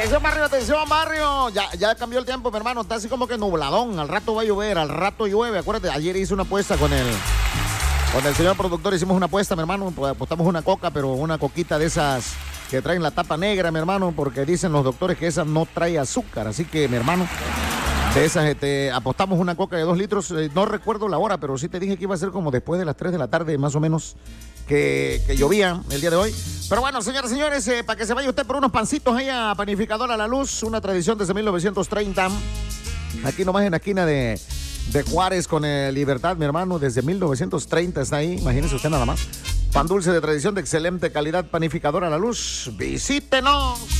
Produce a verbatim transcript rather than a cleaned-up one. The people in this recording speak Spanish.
Atención, barrio, atención, barrio. Ya, ya cambió el tiempo, mi hermano. Está así como que nubladón. Al rato va a llover, al rato llueve. Acuérdate, ayer hice una apuesta con el, con el señor productor. Hicimos una apuesta, mi hermano. Pues apostamos una coca, pero una coquita de esas que traen la tapa negra, mi hermano, porque dicen los doctores que esa no trae azúcar. Así que, mi hermano, de esas este, apostamos una coca de dos litros. Eh, no recuerdo la hora, pero sí te dije que iba a ser como después de las tres de la tarde, más o menos, que, que llovía el día de hoy. Pero bueno, señoras y señores, eh, para que se vaya usted por unos pancitos ahí a Panificadora La Luz, una tradición desde mil novecientos treinta. Aquí nomás en la esquina de, de Juárez con eh, Libertad, mi hermano, desde mil novecientos treinta está ahí. Imagínese usted nada más. Pan dulce de tradición de excelente calidad, Panificadora La Luz. Visítenos.